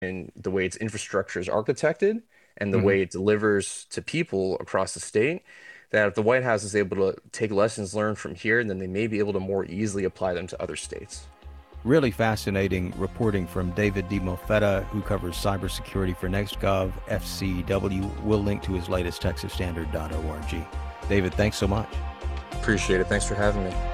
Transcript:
and the way its infrastructure is architected and the Hmm. way it delivers to people across the state, that if the White House is able to take lessons learned from here, then they may be able to more easily apply them to other states. Really fascinating reporting from David DeMolfetta, who covers cybersecurity for NextGov FCW. We'll link to his latest texasstandard.org. David, thanks so much. Appreciate it. Thanks for having me.